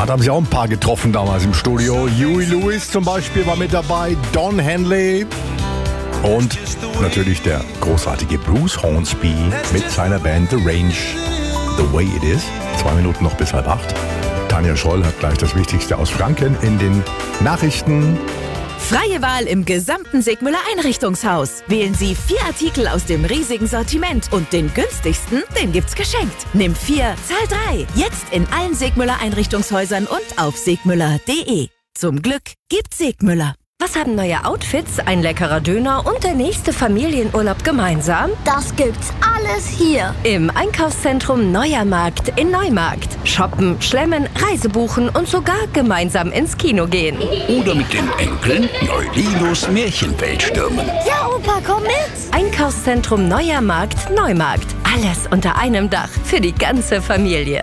da haben sie auch ein paar getroffen damals im Studio. Huey Lewis zum Beispiel war mit dabei, Don Henley und natürlich der großartige Bruce Hornsby mit seiner Band The Range, The Way It Is. 2 Minuten noch bis 7:30. Tanja Scholl hat gleich das Wichtigste aus Franken in den Nachrichten. Freie Wahl im gesamten Sigmüller Einrichtungshaus. Wählen Sie 4 Artikel aus dem riesigen Sortiment und den günstigsten, den gibt's geschenkt. Nimm 4, zahl 3. Jetzt in allen Sigmüller Einrichtungshäusern und auf sigmüller.de. Zum Glück gibt's Sigmüller. Was haben neue Outfits, ein leckerer Döner und der nächste Familienurlaub gemeinsam? Das gibt's alles hier. Im Einkaufszentrum Neuer Markt in Neumarkt. Shoppen, schlemmen, Reise buchen und sogar gemeinsam ins Kino gehen. Oder mit den Enkeln Neulinos Märchenwelt stürmen. Ja, Opa, komm mit. Einkaufszentrum Neuer Markt Neumarkt. Alles unter einem Dach für die ganze Familie.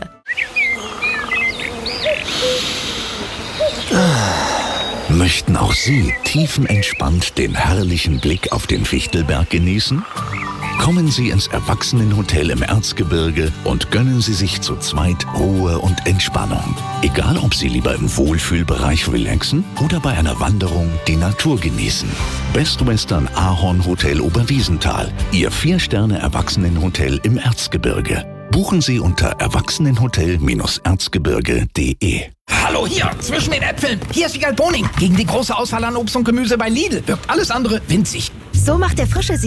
Möchten auch Sie tiefenentspannt den herrlichen Blick auf den Fichtelberg genießen? Kommen Sie ins Erwachsenenhotel im Erzgebirge und gönnen Sie sich zu zweit Ruhe und Entspannung. Egal, ob Sie lieber im Wohlfühlbereich relaxen oder bei einer Wanderung die Natur genießen. Best Western Ahorn Hotel Oberwiesenthal, Ihr 4-Sterne-Erwachsenenhotel im Erzgebirge. Buchen Sie unter erwachsenenhotel-erzgebirge.de. Hallo hier, zwischen den Äpfeln. Hier ist Wiegald Boning. Gegen die große Auswahl an Obst und Gemüse bei Lidl wirkt alles andere winzig. So macht der frische